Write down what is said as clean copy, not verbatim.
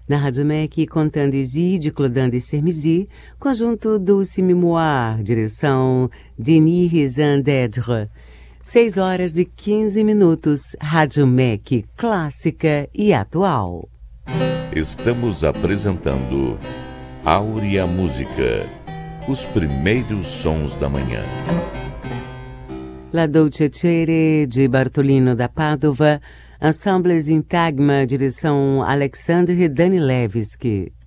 Na Rádio MEC, Contando Ezi, de Clodan de Sermizi, conjunto Dulce Mimoir, direção Denis Rizan-Dedre. 6h15, Rádio MEC, clássica e atual. Estamos apresentando Áurea Música, os primeiros sons da manhã. La Dolce Cere, de Bartolino da Padova, Ensemble Sintagma, direção Alexandre Danilevski.